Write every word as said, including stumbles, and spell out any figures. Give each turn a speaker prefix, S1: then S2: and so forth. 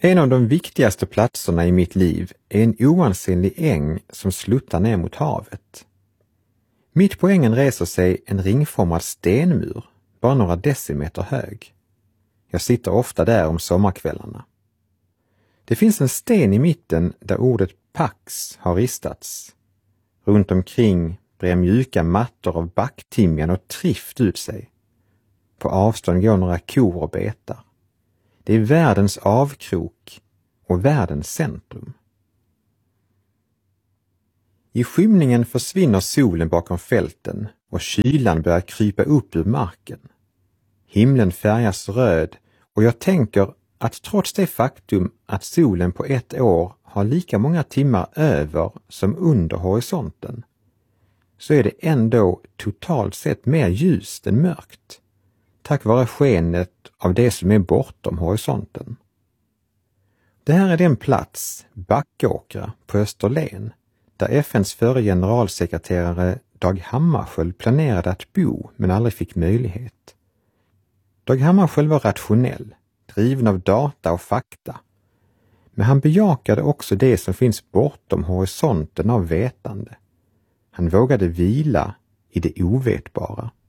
S1: En av de viktigaste platserna i mitt liv är en oansenlig äng som sluttar ner mot havet. Mitt på ängen reser sig en ringformad stenmur, bara några decimeter hög. Jag sitter ofta där om sommarkvällarna. Det finns en sten i mitten där ordet Pax har ristats. Runt omkring brer mjuka mattor av backtimjan och trift ut sig. På avstånd går några kor och betar. Det är världens avkrok och världens centrum. I skymningen försvinner solen bakom fälten och kylan börjar krypa upp ur marken. Himlen färgas röd och jag tänker att trots det faktum att solen på ett år har lika många timmar över som under horisonten, så är det ändå totalt sett mer ljust än mörkt, tack vare skenet av det som är bortom horisonten. Det här är den plats, Backåkra på Österlen, där F N:s förre generalsekreterare Dag Hammarskjöld planerade att bo men aldrig fick möjlighet. Dag Hammarskjöld var rationell, driven av data och fakta. Men han bejakade också det som finns bortom horisonten av vetande. Han vågade vila i det ovetbara.